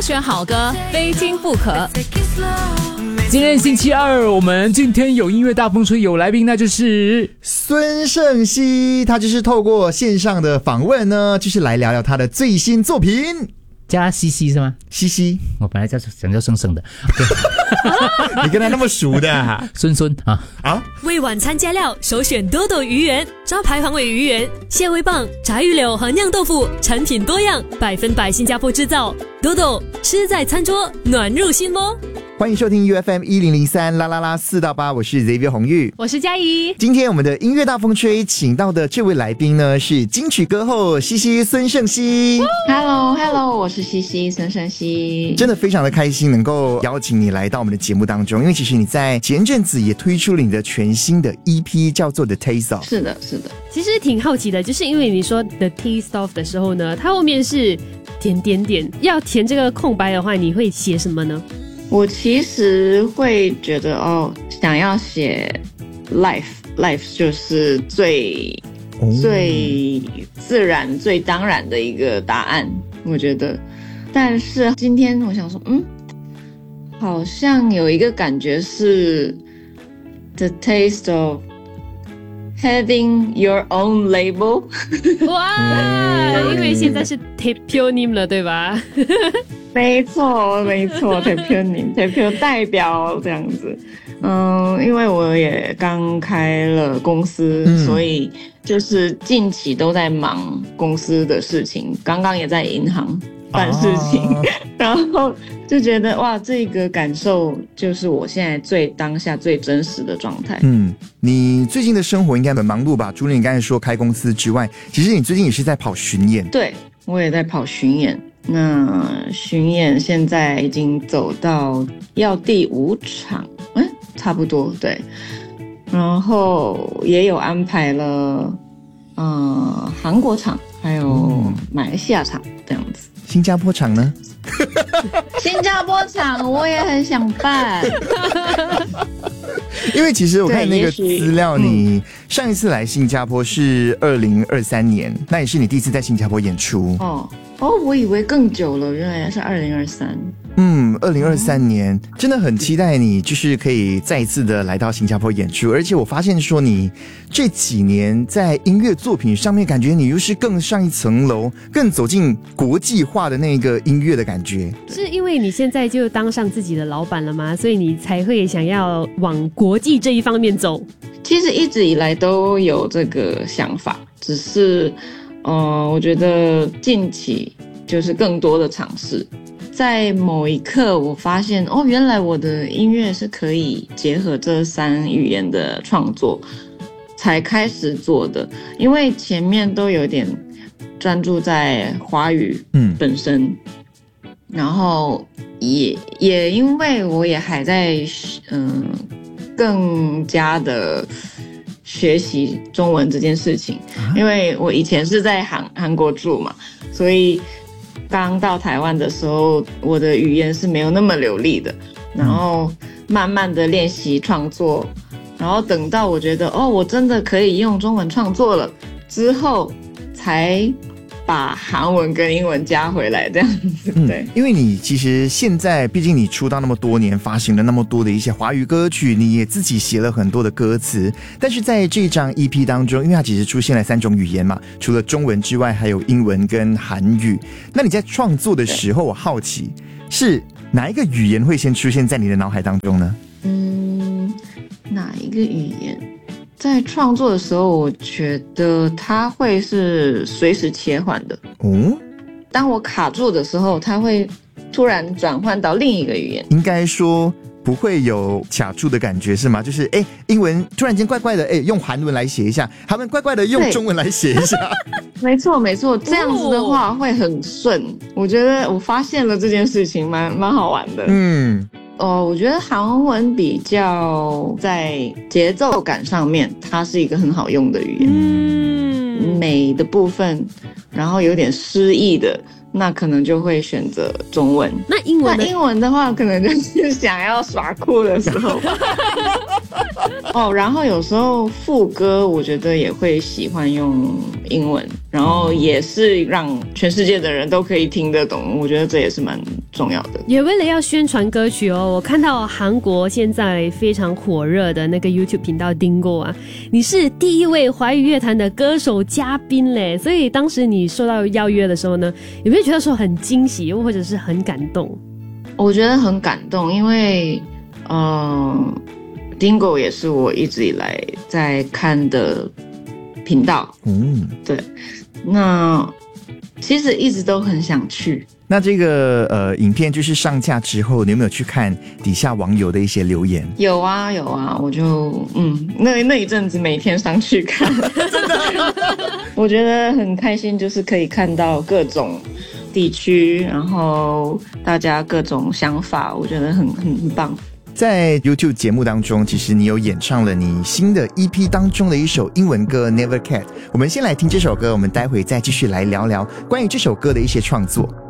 选好歌，非听不可。 今天星期二，我们今天有音乐大风吹，有来宾，那就是孙盛希，他就是透过线上的访问呢，就是来聊聊他的最新作品。 叫他西西是吗？ 西西， 我本来想叫生生的， 你跟他那么熟的啊？ 孙啊！ 为晚餐加料，首选多多鱼圆，招牌黄尾鱼圆、蟹味棒、炸鱼柳和酿豆腐，产品多样，100%新加坡制造。多多吃在餐桌，暖入心窝。 欢迎收听 UFM 1003啦啦啦4到8，我是 Xavier 洪玉， 我是嘉怡。 今天我们的音乐大风吹请到的这位来宾呢，是金曲歌后西西孙盛希。 Hello， 我是西西孙盛希。 真的非常的开心能够邀请你来到我们的节目当中，因为其实你在前阵子也推出了你的全新的 EP， 叫做 The Taste Of。 是的。 其实挺好奇的，就是因为你说 The Taste Of 的时候呢，它后面是点，要填这个空白的话，你会写什么呢？ 我其实会觉得想要写 life 就是最自然、最当然的一个答案，我觉得。但是今天我想说，好像有一个感觉是 the taste of having your own label。 哇，因为现在是 Teponym 了，对吧？ 没错 Teponym 代表这样子。因为我也刚开了公司，所以就是近期都在忙公司的事情，刚刚也在银行办事情，然后就觉得哇，这个感受就是我现在最当下最真实的状态。 你最近的生活应该很忙碌吧？除了你刚才说开公司之外，其实你最近也是在跑巡演。 对，我也在跑巡演。那巡演现在已经走到要第5场，差不多对。然后也有安排了韩国场，还有马来西亚场这样子。 新加坡场呢？ 新加坡场我也很想办。 因为其实我看那个资料，你上一次来新加坡是2023年，那也是你第一次在新加坡演出。 我以为更久了，原来是2023。 2023年真的很期待你就是可以再一次的来到新加坡演出，而且我发现说你这几年在音乐作品上面感觉你又是更上一层楼，更走进国际化的那个音乐的感觉。 是因为你现在就当上自己的老板了吗？所以你才会想要往国际这一方面走？ 其实一直以来都有这个想法，只是我觉得近期就是更多的尝试。在某一刻我发现原来我的音乐是可以结合这3语言的创作，才开始做的。因为前面都有点专注在华语本身，然后也因为我也还在更加的学习中文这件事情，因为我以前是在韩国住嘛，所以刚到台湾的时候，我的语言是没有那么流利的，然后慢慢的练习创作，然后等到我觉得我真的可以用中文创作了之后，才把韩文跟英文加回来这样子。对， 因为你其实现在毕竟你出道那么多年，发行了那么多的一些华语歌曲，你也自己写了很多的歌词，但是在这张 EP 当中，因为它其实出现了3种语言嘛，除了中文之外还有英文跟韩语。那你在创作的时候，我好奇是哪一个语言会先出现在你的脑海当中呢？ 哪一个语言在创作的时候，我觉得它会是随时切换的。当我卡住的时候，它会突然转换到另一个语言。 应该说不会有卡住的感觉是吗？就是英文突然间怪怪的，用韩文来写一下，韩文怪怪的用中文来写一下。 没错，这样子的话会很顺。我觉得我发现了这件事情蛮好玩的。我觉得韩文比较在节奏感上面，它是一个很好用的语言。美的部分，然后有点诗意的，那可能就会选择中文。 那英文呢？ 那英文的话，可能就是想要耍酷的时候。然后有时候副歌，我觉得也会喜欢用英文， 然后也是让全世界的人都可以听得懂，我觉得这也是蛮重要的。 也为了要宣传歌曲哦，我看到韩国现在非常火热的那个 YouTube 频道 Dingo 啊，你是第一位华语乐坛的歌手嘉宾嘞，所以当时你受到邀约的时候呢，有没有觉得说很惊喜，又或者是很感动？ 我觉得很感动，因为Dingo 也是我一直以来在看的频道，对，那其实一直都很想去。 那这个影片就是上架之后，你有没有去看底下网友的一些留言？ 有啊，我就那一阵子每天上去看，真的，我觉得很开心，就是可以看到各种地区，然后大家各种想法，我觉得很棒。 在 YouTube 节目当中，其实你有演唱了你新的 EP 当中的一首英文歌 Never Cat。我们先来听这首歌，我们待会再继续来聊聊关于这首歌的一些创作。